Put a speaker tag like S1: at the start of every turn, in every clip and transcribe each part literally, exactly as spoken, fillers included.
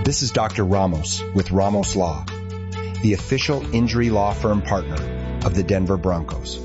S1: This is Doctor Ramos with Ramos Law, the official injury law firm partner of the Denver Broncos.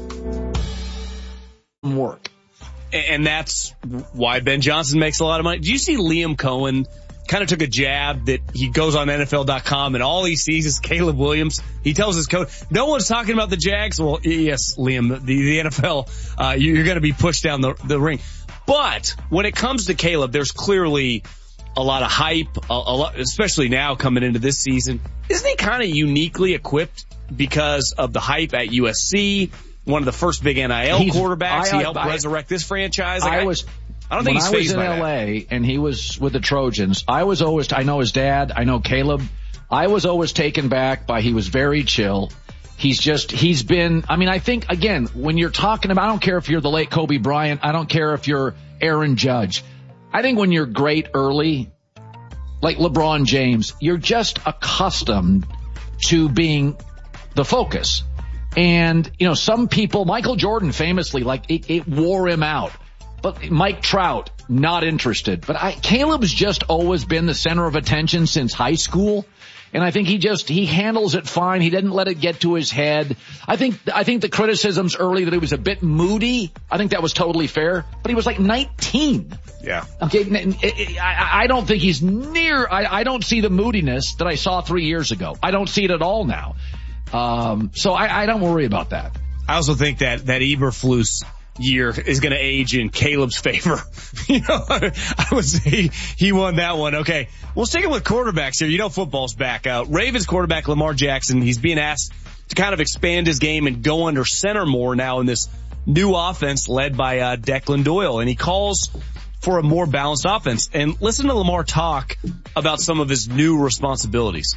S2: Work.
S3: And that's why Ben Johnson makes a lot of money. Do you see Liam Cohen kind of took a jab that he goes on N F L dot com and all he sees is Caleb Williams? He tells his coach, no one's talking about the Jags. Well, yes, Liam, the, the N F L, uh, you're going to be pushed down the, the ring. But when it comes to Caleb, there's clearly a lot of hype, a, a lot, especially now coming into this season. Isn't he kind of uniquely equipped because of the hype at U S C? One of the first big N I L He's, quarterbacks. I, he helped I, resurrect this franchise. Like I was, I, I don't think he's phased by that. When I was in L A and he was with the Trojans, I was always, I know his dad, I know Caleb. I was always taken back by he was very chill. He's just, he's been, I mean, I think, again, when you're talking about, I don't care if you're the late Kobe Bryant, I don't care if you're Aaron Judge. I think when you're great early, like LeBron James, you're just accustomed to being the focus. And, you know, some people, Michael Jordan famously, like, it, it wore him out. But Mike Trout, not interested. But I, Caleb's just always been the center of attention since high school. And I think he just, he handles it fine. He didn't let it get to his head. I think, I think the criticisms early that he was a bit moody, I think that was totally fair. But he was like nineteen. Yeah. Okay. I, I don't think he's near, I, I don't see the moodiness that I saw three years ago. I don't see it at all now. Um, so I, I don't worry about that. I also think that, that Eberflus year is going to age in Caleb's favor. You know, I would say he won that one. Okay. We'll stick it with quarterbacks here. You know, football's back out. Ravens quarterback Lamar Jackson, he's being asked to kind of expand his game and go under center more now in this new offense led by, uh, Declan Doyle. And he calls for a more balanced offense. And listen to Lamar talk about some of his new responsibilities.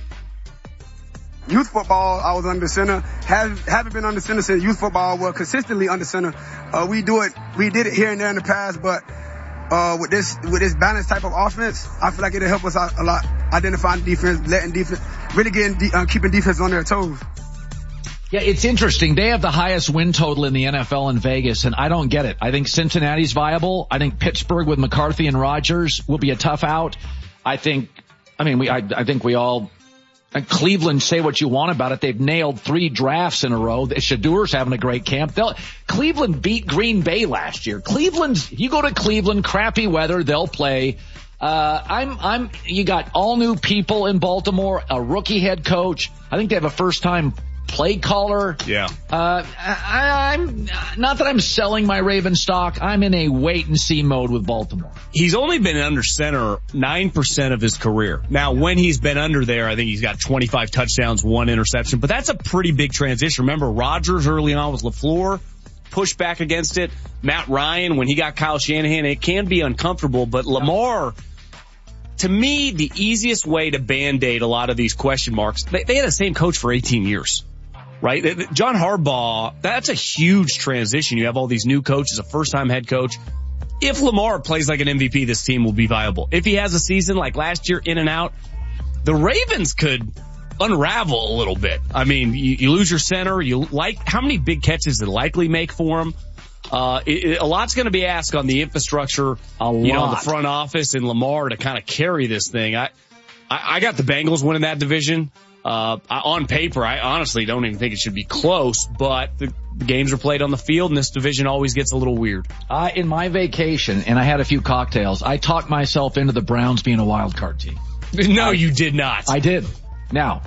S4: Youth football, I was under center. Have, haven't been under center since youth football. Well, consistently under center. Uh, we do it, we did it here and there in the past, but, uh, with this, with this balanced type of offense, I feel like it'll help us out a lot. Identifying defense, letting defense, really getting, de- uh, keeping defense on their toes. Yeah, it's interesting. They have the highest win total in the N F L in Vegas, and I don't get it. I think Cincinnati's viable. I think Pittsburgh with McCarthy and Rodgers will be a tough out. I think, I mean, we, I, I think we all, and Cleveland, say what you want about it. They've nailed three drafts in a row. Shadour's having a great camp. They'll, Cleveland beat Green Bay last year. Cleveland's, you go to Cleveland, crappy weather, they'll play. Uh, I'm, I'm, you got all new people in Baltimore, a rookie head coach. I think they have a first time play caller. Yeah. Uh, I, I'm, not that I'm selling my Raven stock. I'm in a wait and see mode with Baltimore. He's only been under center nine percent of his career. Now, when he's been under there, I think he's got twenty-five touchdowns, one interception, but that's a pretty big transition. Remember, Rodgers early on was LaFleur, pushed back against it. Matt Ryan, when he got Kyle Shanahan, it can be uncomfortable, but Lamar, to me, the easiest way to band-aid a lot of these question marks, they, they had the same coach for eighteen years. Right? John Harbaugh, that's a huge transition. You have all these new coaches, a first-time head coach. If Lamar plays like an M V P, this team will be viable. If he has a season like last year, in and out, the Ravens could unravel a little bit. I mean, you, you lose your center. You like, how many big catches did likely make for him? Uh, it, it, a lot's going to be asked on the infrastructure, a you lot. know, the front office and Lamar to kind of carry this thing. I, I, I got the Bengals winning that division. Uh, on paper, I honestly don't even think it should be close, but the, the games are played on the field and this division always gets a little weird. Uh, in my vacation, and I had a few cocktails, I talked myself into the Browns being a wild card team. No, I, you did not. I did. Now,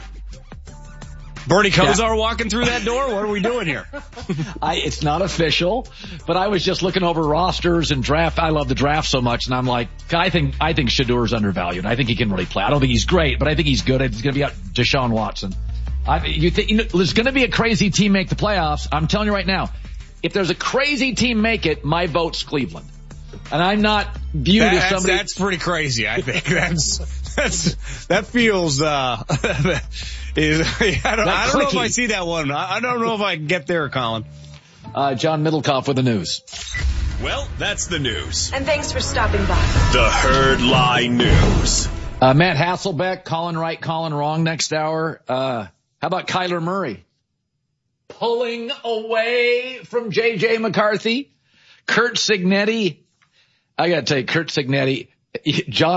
S4: Bernie Kosar yeah. walking through that door? What are we doing here? I, it's not official, but I was just looking over rosters and draft. I love the draft so much, and I'm like, I think, I think Shadour's undervalued. I think he can really play. I don't think he's great, but I think he's good. He's going to be out Deshaun Watson. I, you think, you know, there's going to be a crazy team make the playoffs. I'm telling you right now, if there's a crazy team make it, my vote's Cleveland. And I'm not viewed that, as somebody. That's, that's pretty crazy, I think. That's, that's, that feels, uh, is, I don't, I don't know if I see that one. I, I don't know if I can get there, Colin. Uh, John Middlecoff with the news.
S5: Well, that's the news.
S6: And thanks for stopping by.
S5: The Herd Lie News.
S2: Uh, Matt Hasselbeck, Colin right, Colin wrong next hour. Uh, how about Kyler Murray? Pulling away from J J McCarthy. Curt Cignetti. I gotta tell you, Curt Cignetti, John